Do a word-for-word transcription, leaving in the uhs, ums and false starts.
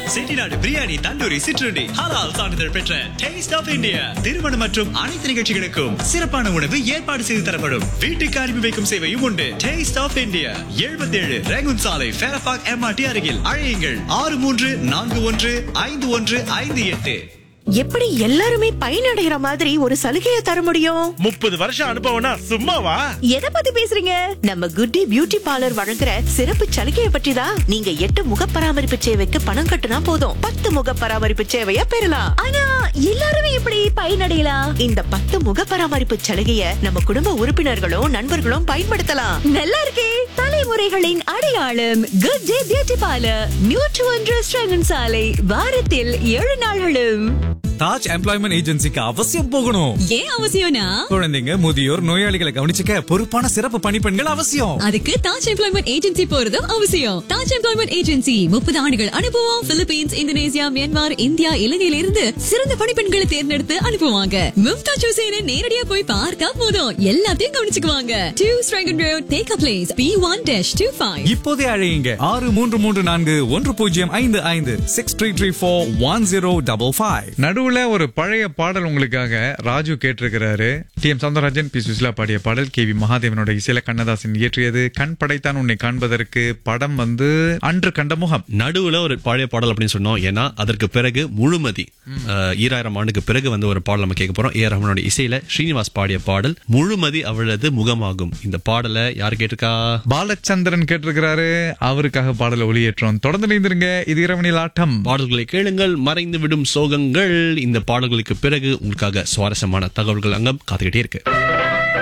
செட்டிநாடு பிரியாணி, தந்தூரி, சிற்றுண்டி, ஹலால் சான்றிதழ் பெற்ற டேஸ்ட் ஆஃப் இந்தியா. திருமணம் மற்றும் அனைத்து நிகழ்ச்சிகளுக்கும் சிறப்பான உணவு ஏற்பாடு செய்து தரப்படும். வீட்டுக்கு அனுப்பி வைக்கும் சேவையும் உண்டு. டேஸ்ட் ஆஃப் இந்தியா, எழுபத்தி ஏழு ரேகுன் சாலை, ஃபேரபாக் எம்ஆர்டி அருகில். அழையுங்கள் ஆறு மூன்று நான்கு ஒன்று ஐந்து ஒன்று ஐந்து எட்டு. எப்படி எல்லாருமே பயனடைகிற மாதிரி ஒரு சலுகையை தர முடியும்? முப்பது வருஷம் அனுபவம்னா சும்மாவா? எதை பத்தி பேசுறீங்க? நம்ம குட்டி பியூட்டி பார்லர் வழங்குற சிறப்பு சலுகையை பற்றி தான். நீங்க எட்டு முக பராமரிப்பு சேவைக்கு பணம் கட்டுனா போதும், பத்து முக பராமரிப்பு சேவையை பெறலாம். ஆனா எல்லாருமே எப்படி பயனடையலாம்? இந்த பத்து முக பராமரிப்பு சலுகையை நம்ம குடும்ப உறுப்பினர்களும் நண்பர்களும் பயன்படுத்தலாம். நல்லா இருக்கே. தலைமுறைகளின் அடையாளம் குட் டே பியூட்டி பார்லர், நூற்று ஒன்று ஸ்ரங்கன் சாலை, வாரத்தில் ஏழு நாள்களும். தாஜ் எம்ப்ளாய்மெண்ட் ஏஜென்சிக்கு அவசியம் போகணும். ஏன் அவசியம்னா, குழந்தைங்க, முதியோர், நோயாளிகளை கவனிச்சுக்க பொறுப்பான சிறப்பு பணிப்பெண்கள் அவசியம். அதுக்கு தாஜ் எம்ப்ளாய்மெண்ட் ஏஜென்சி போறதும் அவசியம். தாஜ் எம்ப்ளாய்மெண்ட் ஏஜென்சி முப்பது ஆண்டுகள் அனுபவம். பிலிப்பீன்ஸ், இந்தோனேசியா, மியான்மர், இந்தியா, இலங்கையில இருந்து சிறந்த பணிப்பெண்களை தேர்ந்தெடுத்து அனுப்புவாங்க. மும்தாஜ் ஹுசைனை நேரடியா போய் பார்த்தா போதும், எல்லாத்தையும் கவனிச்சுக்குவாங்க. Two ஸ்ட்ரைகன் road, take a place, B one dash two five. இப்போதே அழையுங்க ஆறு மூன்று மூன்று நான்கு ஒன்று பூஜ்ஜியம் ஐந்து ஐந்து six three three four one zero double five. நடுவுல ஒரு பழைய பாடல் உங்களுக்காக Raju கேட்டிருக்கிறாரு. D M Soundararajan, B Susheela பாடிய பாடல். கே வி மகாதேவனோட இசையில கண்ணதாசன் இயற்றியது. கண் படைத்தான் உன்னை காண்பதற்கு. படம் வந்து அன்று கண்ட முகம். நடுவுல ஒரு பழைய பாடல் அப்படின்னு சொன்னோம். ஏன்னா அதற்கு பிறகு முழுமதி ஈராயிரம் ஆண்டுக்கு பிறகு வந்து ஒரு பாடல் நம்ம கேட்க போறோம். ஏ ரஹ்மானோட இசையில ஸ்ரீனிவாஸ் பாடிய பாடல் முழுமதி அவளது முகமாகும். இந்த பாடலை யாரு கேட்டிருக்கா? பாலச்சந்திரன் கேட்டிருக்கிறாரு. அவருக்காக பாடலை ஒளியேற்றோம். தொடர்ந்து இணைந்திருங்க. இது இரவனில் ஆட்டம். பாடல்களை கேளுங்கள், மறைந்து விடும் சோகங்கள். இந்த பாடல்களுக்கு பிறகு உங்களுக்காக சுவாரஸ்யமான தகவல்கள் அங்கம் காத்துக்கிட்டே இருக்கு.